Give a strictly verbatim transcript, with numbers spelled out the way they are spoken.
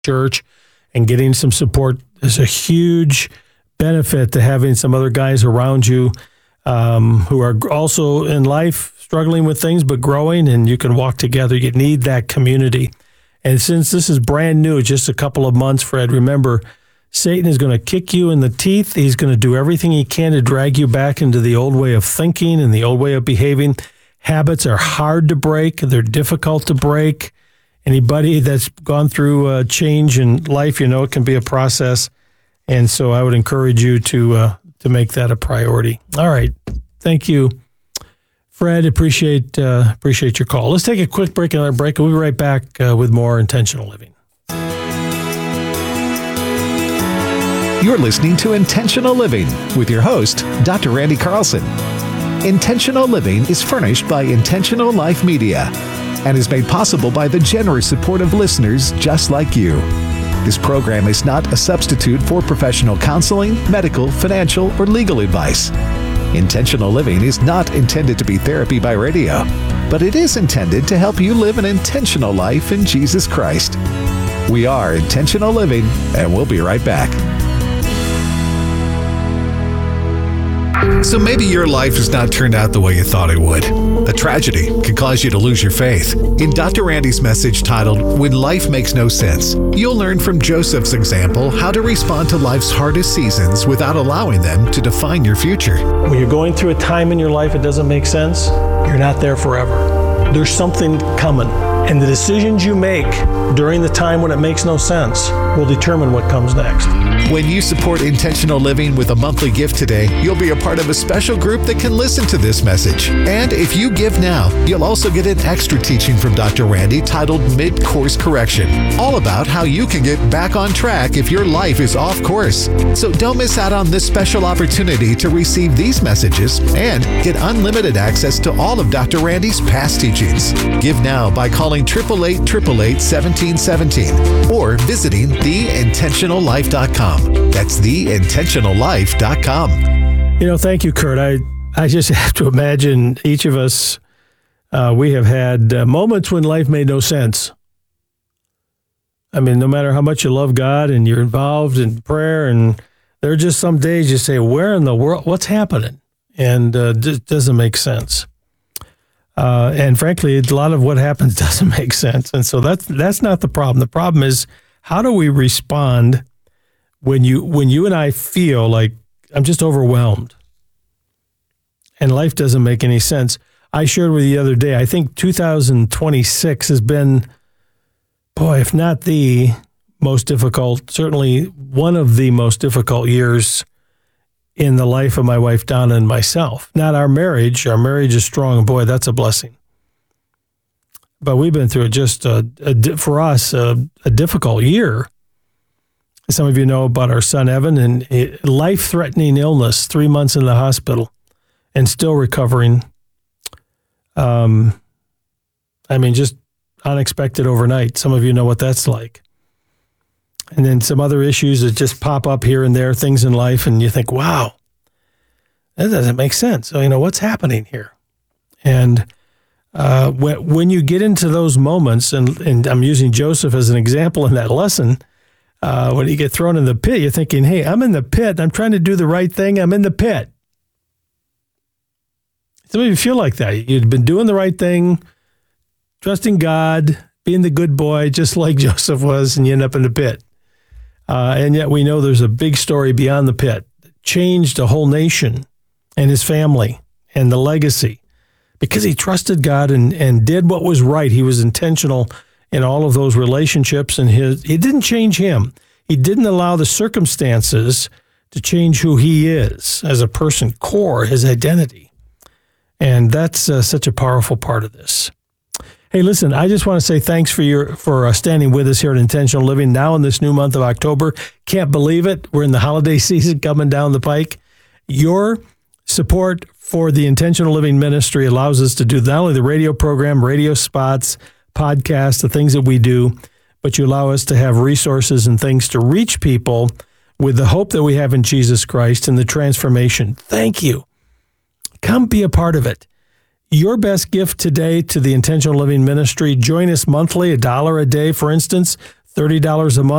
church and getting some support is a huge benefit to having some other guys around you um, who are also in life struggling with things but growing, and you can walk together. You need that community. And since this is brand new, just a couple of months, Fred, remember, Satan is going to kick you in the teeth. He's going to do everything he can to drag you back into the old way of thinking and the old way of behaving. Habits are hard to break. They're difficult to break. Anybody that's gone through a change in life, you know, it can be a process. And so I would encourage you to uh, to make that a priority. All right. Thank you, Fred. Appreciate uh, appreciate your call. Let's take a quick break. Another break. We'll be right back uh, with more Intentional Living. You're listening to Intentional Living with your host, Doctor Randy Carlson. Intentional Living is furnished by Intentional Life Media and is made possible by the generous support of listeners just like you. This program is not a substitute for professional counseling, medical, financial, or legal advice. Intentional Living is not intended to be therapy by radio, but it is intended to help you live an intentional life in Jesus Christ. We are Intentional Living, and we'll be right back. So maybe your life has not turned out the way you thought it would. A tragedy can cause you to lose your faith. In Doctor Randy's message titled, When Life Makes No Sense, you'll learn from Joseph's example how to respond to life's hardest seasons without allowing them to define your future. When you're going through a time in your life it doesn't make sense, you're not there forever. There's something coming. And the decisions you make during the time when it makes no sense will determine what comes next. When you support Intentional Living with a monthly gift today, you'll be a part of a special group that can listen to this message. And if you give now, you'll also get an extra teaching from Doctor Randy titled Mid-Course Correction, all about how you can get back on track if your life is off course. So don't miss out on this special opportunity to receive these messages and get unlimited access to all of Doctor Randy's past teachings. Give now by calling eight eight eight, eight eight eight, one seven one seven or visiting the intentional life dot com. That's the intentional life dot com. You know, thank you, Kurt. I, I just have to imagine each of us, uh, we have had uh, moments when life made no sense. I mean, no matter how much you love God and you're involved in prayer, and there are just some days you say, where in the world, what's happening? And uh, it just doesn't make sense. Uh, and frankly, a lot of what happens doesn't make sense. And so that's that's not the problem. The problem is, how do we respond when you when you and I feel like I'm just overwhelmed and life doesn't make any sense? I shared with you the other day, I think two thousand twenty-six has been, boy, if not the most difficult, certainly one of the most difficult years in the life of my wife, Donna, and myself. Not our marriage. Our marriage is strong, and boy, that's a blessing. But we've been through just, a, a, for us, a, a difficult year. Some of you know about our son, Evan, and a life-threatening illness, three months in the hospital and still recovering. Um, I mean, just unexpected overnight. Some of you know what that's like. And then some other issues that just pop up here and there, things in life, and you think, wow, that doesn't make sense. So, you know, what's happening here? And uh, when, when you get into those moments, and, and I'm using Joseph as an example in that lesson, uh, when you get thrown in the pit, you're thinking, hey, I'm in the pit. I'm trying to do the right thing. I'm in the pit. Some of you feel like that. You've been doing the right thing, trusting God, being the good boy, just like Joseph was, and you end up in the pit. Uh, and yet we know there's a big story beyond the pit that changed a whole nation and his family and the legacy because he trusted God and, and did what was right. He was intentional in all of those relationships, and his it didn't change him. He didn't allow the circumstances to change who he is as a person, core, his identity. And that's uh, such a powerful part of this. Hey, listen, I just want to say thanks for your for uh, standing with us here at Intentional Living now in this new month of October. Can't believe it. We're in the holiday season coming down the pike. Your support for the Intentional Living Ministry allows us to do not only the radio program, radio spots, podcasts, the things that we do, but you allow us to have resources and things to reach people with the hope that we have in Jesus Christ and the transformation. Thank you. Come be a part of it. Your best gift today to the Intentional Living Ministry, join us monthly, a dollar a day, for instance, thirty dollars a month.